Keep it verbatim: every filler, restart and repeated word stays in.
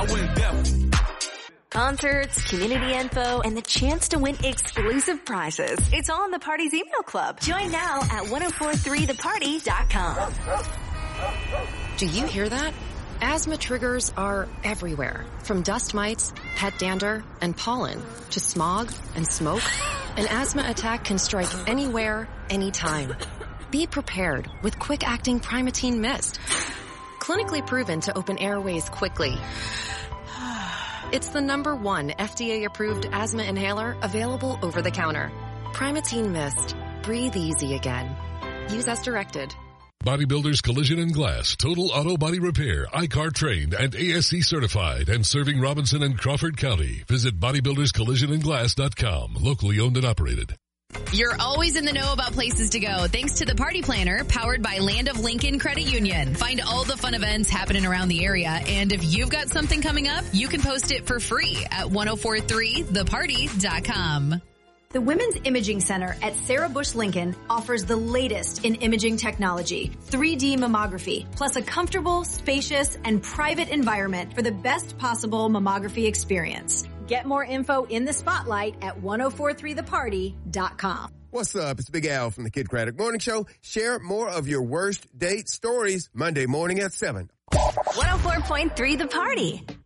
I went deaf. Concerts, community info, and the chance to win exclusive prizes. It's all in the Party's email club. Join now at ten forty-three the party dot com. Do you hear that? Asthma triggers are everywhere, from dust mites, pet dander, and pollen, to smog and smoke. An asthma attack can strike anywhere, anytime. Be prepared with quick-acting Primatene Mist. Clinically proven to open airways quickly. It's the number one F D A-approved asthma inhaler available over the counter. Primatene Mist. Breathe easy again. Use as directed. Bodybuilders Collision and Glass, total auto body repair, I C A R trained and A S C certified, and serving Robinson and Crawford County. Visit bodybuilders collision and glass dot com. Locally owned and operated. You're always in the know about places to go thanks to the Party Planner, powered by Land of Lincoln Credit Union. Find all the fun events happening around the area, and if you've got something coming up, you can post it for free at ten forty-three the party dot com. The Women's Imaging Center at Sarah Bush Lincoln offers the latest in imaging technology, three D mammography, plus a comfortable, spacious, and private environment for the best possible mammography experience. Get more info in the spotlight at ten forty-three the party dot com. What's up? It's Big Al from the Kid Craddock Morning Show. Share more of your worst date stories Monday morning at seven. one oh four point three The Party.